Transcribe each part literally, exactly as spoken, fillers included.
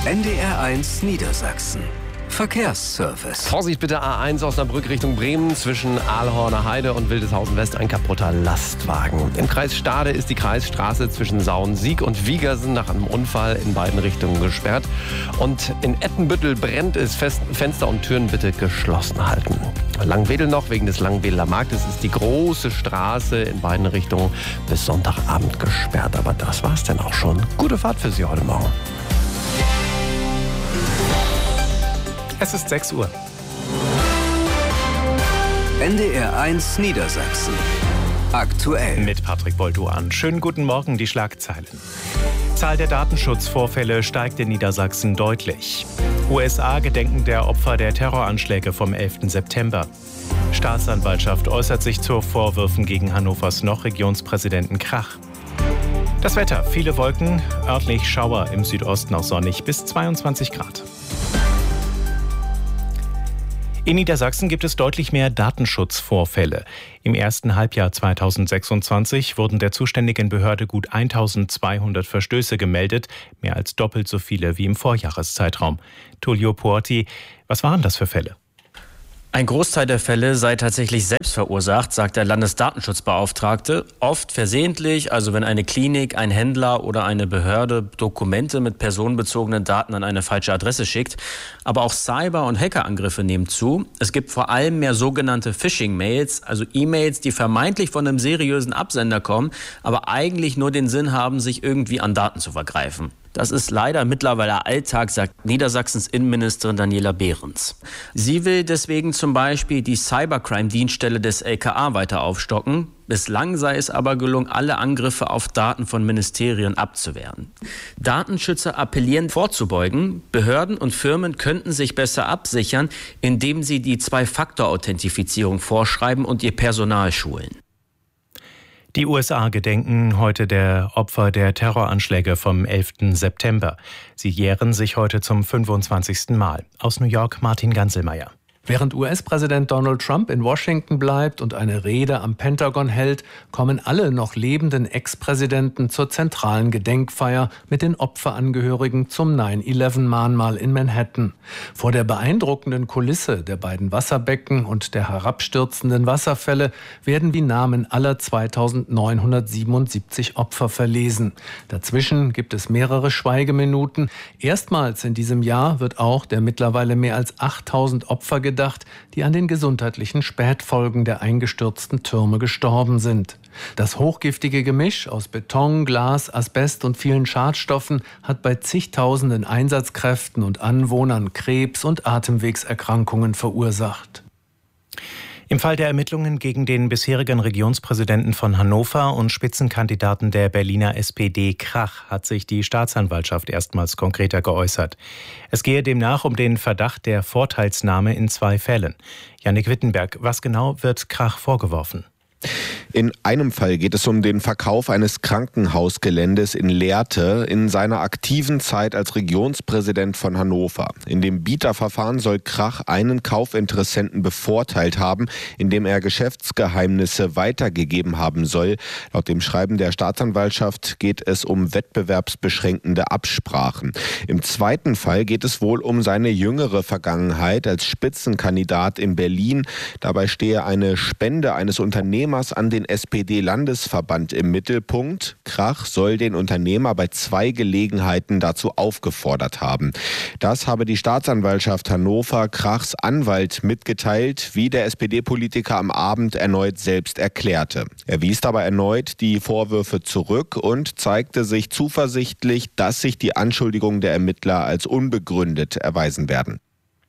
N D R eins Niedersachsen. Verkehrsservice. Vorsicht bitte, A eins Osnabrück Richtung Bremen. Zwischen Aalhorner Heide und Wildeshausen West ein kaputter Lastwagen. Im Kreis Stade ist die Kreisstraße zwischen Sauensiek und Wiegersen nach einem Unfall in beiden Richtungen gesperrt. Und in Ettenbüttel brennt es. Fest, Fenster und Türen bitte geschlossen halten. Langwedel noch, wegen des Langwedeler Marktes ist die große Straße in beiden Richtungen bis Sonntagabend gesperrt. Aber das war's denn auch schon. Gute Fahrt für Sie heute Morgen. Es ist sechs Uhr. N D R eins Niedersachsen. Aktuell. Mit Patrick Bolduan. Schönen guten Morgen, die Schlagzeilen. Zahl der Datenschutzvorfälle steigt in Niedersachsen deutlich. U S A gedenken der Opfer der Terroranschläge vom elften September. Staatsanwaltschaft äußert sich zu Vorwürfen gegen Hannovers noch-Regionspräsidenten Krach. Das Wetter, viele Wolken, örtlich Schauer, im Südosten auch sonnig bis zweiundzwanzig Grad. In Niedersachsen gibt es deutlich mehr Datenschutzvorfälle. Im ersten Halbjahr zweitausendsechsundzwanzig wurden der zuständigen Behörde gut eintausendzweihundert Verstöße gemeldet, mehr als doppelt so viele wie im Vorjahreszeitraum. Tullio Porti, was waren das für Fälle? Ein Großteil der Fälle sei tatsächlich selbst verursacht, sagt der Landesdatenschutzbeauftragte. Oft versehentlich, also wenn eine Klinik, ein Händler oder eine Behörde Dokumente mit personenbezogenen Daten an eine falsche Adresse schickt. Aber auch Cyber- und Hackerangriffe nehmen zu. Es gibt vor allem mehr sogenannte Phishing-Mails, also E-Mails, die vermeintlich von einem seriösen Absender kommen, aber eigentlich nur den Sinn haben, sich irgendwie an Daten zu vergreifen. Das ist leider mittlerweile Alltag, sagt Niedersachsens Innenministerin Daniela Behrens. Sie will deswegen zum Beispiel die Cybercrime-Dienststelle des L K A weiter aufstocken. Bislang sei es aber gelungen, alle Angriffe auf Daten von Ministerien abzuwehren. Datenschützer appellieren, vorzubeugen. Behörden und Firmen könnten sich besser absichern, indem sie die Zwei-Faktor-Authentifizierung vorschreiben und ihr Personal schulen. Die U S A gedenken heute der Opfer der Terroranschläge vom elften September. Sie jähren sich heute zum fünfundzwanzigsten Mal. Aus New York Martin Ganselmeier. Während U S-Präsident Donald Trump in Washington bleibt und eine Rede am Pentagon hält, kommen alle noch lebenden Ex-Präsidenten zur zentralen Gedenkfeier mit den Opferangehörigen zum neun elf Mahnmal in Manhattan. Vor der beeindruckenden Kulisse der beiden Wasserbecken und der herabstürzenden Wasserfälle werden die Namen aller zweitausendneunhundertsiebenundsiebzig Opfer verlesen. Dazwischen gibt es mehrere Schweigeminuten. Erstmals in diesem Jahr wird auch der mittlerweile mehr als achttausend Opfer gedacht, die an den gesundheitlichen Spätfolgen der eingestürzten Türme gestorben sind. Das hochgiftige Gemisch aus Beton, Glas, Asbest und vielen Schadstoffen hat bei zigtausenden Einsatzkräften und Anwohnern Krebs- und Atemwegserkrankungen verursacht. Im Fall der Ermittlungen gegen den bisherigen Regionspräsidenten von Hannover und Spitzenkandidaten der Berliner S P D Krach hat sich die Staatsanwaltschaft erstmals konkreter geäußert. Es gehe demnach um den Verdacht der Vorteilsnahme in zwei Fällen. Jannik Wittenberg, was genau wird Krach vorgeworfen? In einem Fall geht es um den Verkauf eines Krankenhausgeländes in Lehrte in seiner aktiven Zeit als Regionspräsident von Hannover. In dem Bieterverfahren soll Krach einen Kaufinteressenten bevorteilt haben, indem er Geschäftsgeheimnisse weitergegeben haben soll. Laut dem Schreiben der Staatsanwaltschaft geht es um wettbewerbsbeschränkende Absprachen. Im zweiten Fall geht es wohl um seine jüngere Vergangenheit als Spitzenkandidat in Berlin. Dabei stehe eine Spende eines Unternehmers an den S P D-Landesverband im Mittelpunkt. Krach soll den Unternehmer bei zwei Gelegenheiten dazu aufgefordert haben. Das habe die Staatsanwaltschaft Hannover Krachs Anwalt mitgeteilt, wie der S P D-Politiker am Abend erneut selbst erklärte. Er wies dabei erneut die Vorwürfe zurück und zeigte sich zuversichtlich, dass sich die Anschuldigungen der Ermittler als unbegründet erweisen werden.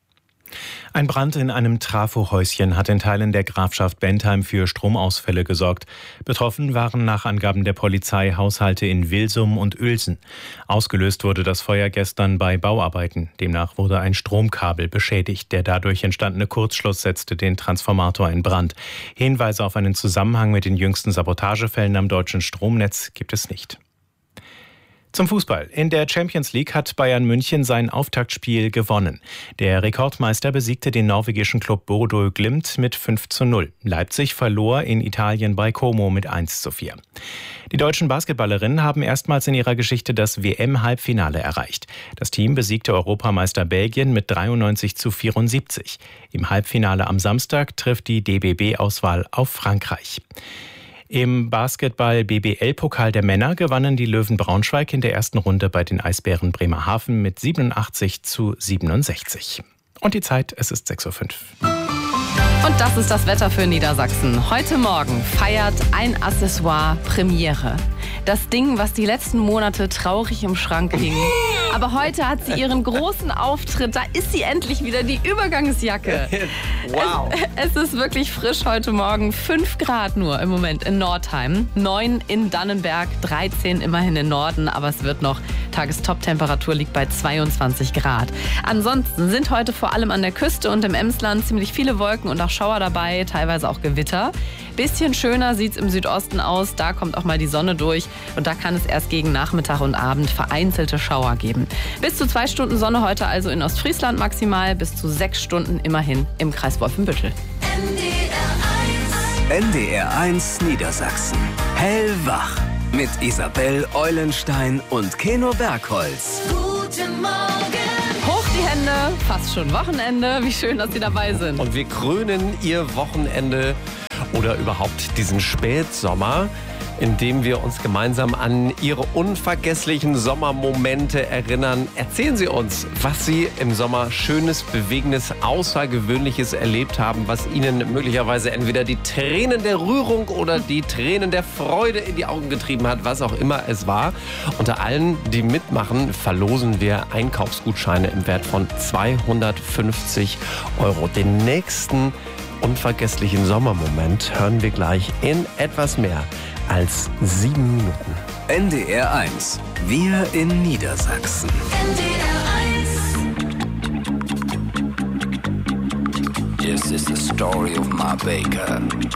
Ein Brand in einem Trafohäuschen hat in Teilen der Grafschaft Bentheim für Stromausfälle gesorgt. Betroffen waren nach Angaben der Polizei Haushalte in Wilsum und Uelsen. Ausgelöst wurde das Feuer gestern bei Bauarbeiten. Demnach wurde ein Stromkabel beschädigt. Der dadurch entstandene Kurzschluss setzte den Transformator in Brand. Hinweise auf einen Zusammenhang mit den jüngsten Sabotagefällen am deutschen Stromnetz gibt es nicht. Zum Fußball. In der Champions League hat Bayern München sein Auftaktspiel gewonnen. Der Rekordmeister besiegte den norwegischen Club Bodo Glimt mit fünf zu null. Leipzig verlor in Italien bei Como mit eins zu vier. Die deutschen Basketballerinnen haben erstmals in ihrer Geschichte das W M-Halbfinale erreicht. Das Team besiegte Europameister Belgien mit dreiundneunzig zu vierundsiebzig. Im Halbfinale am Samstag trifft die D B B-Auswahl auf Frankreich. Im Basketball-B B L-Pokal der Männer gewannen die Löwen Braunschweig in der ersten Runde bei den Eisbären Bremerhaven mit siebenundachtzig zu siebenundsechzig. Und die Zeit, es ist sechs Uhr fünf. Und das ist das Wetter für Niedersachsen. Heute Morgen feiert ein Accessoire Premiere. Das Ding, was die letzten Monate traurig im Schrank hing. Aber heute hat sie ihren großen Auftritt. Da ist sie endlich wieder, die Übergangsjacke. Wow. Es, es ist wirklich frisch heute Morgen. fünf Grad nur im Moment in Nordheim. neun in Dannenberg, dreizehn immerhin im Norden. Aber es wird noch, Tagestop-Temperatur liegt bei zweiundzwanzig Grad. Ansonsten sind heute vor allem an der Küste und im Emsland ziemlich viele Wolken und auch Schauer dabei, teilweise auch Gewitter. Bisschen schöner sieht es im Südosten aus, da kommt auch mal die Sonne durch und da kann es erst gegen Nachmittag und Abend vereinzelte Schauer geben. Bis zu zwei Stunden Sonne heute also in Ostfriesland maximal, bis zu sechs Stunden immerhin im Kreis Wolfenbüttel. N D R eins Niedersachsen. Hellwach mit Isabel Eulenstein und Keno Bergholz. Guten Morgen! Hoch die Hände, fast schon Wochenende. Wie schön, dass Sie dabei sind. Und wir krönen Ihr Wochenende oder überhaupt diesen Spätsommer, indem wir uns gemeinsam an Ihre unvergesslichen Sommermomente erinnern. Erzählen Sie uns, was Sie im Sommer Schönes, Bewegendes, Außergewöhnliches erlebt haben, was Ihnen möglicherweise entweder die Tränen der Rührung oder die Tränen der Freude in die Augen getrieben hat, was auch immer es war. Unter allen, die mitmachen, verlosen wir Einkaufsgutscheine im Wert von zweihundertfünfzig Euro. Den nächsten unvergesslichen Sommermoment hören wir gleich in etwas mehr als sieben Minuten. N D R eins. Wir in Niedersachsen. N D R eins. This is the story of my baker.